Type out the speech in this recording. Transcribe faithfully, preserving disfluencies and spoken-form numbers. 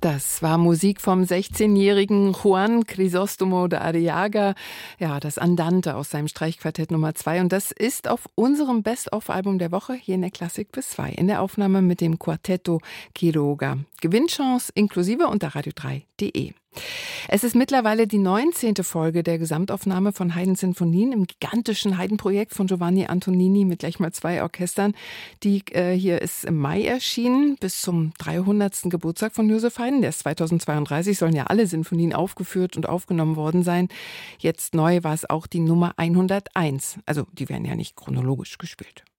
Das war Musik vom sechzehnjährigen Juan Crisóstomo de Arriaga, ja, das Andante aus seinem Streichquartett Nummer zwei. Und das ist auf unserem Best-of-Album der Woche hier in der Klassik bis zwei, in der Aufnahme mit dem Quartetto Quiroga. Gewinnchance inklusive unter radio drei punkt de. Es ist mittlerweile die neunzehnte Folge der Gesamtaufnahme von Haydns Sinfonien im gigantischen Haydn-Projekt von Giovanni Antonini mit gleich mal zwei Orchestern. Die äh, hier ist im Mai erschienen, bis zum dreihundertsten Geburtstag von Joseph Haydn. Der ist zweitausendzweiunddreißig, sollen ja alle Sinfonien aufgeführt und aufgenommen worden sein. Jetzt neu war es auch die Nummer hunderteins. Also die werden ja nicht chronologisch gespielt.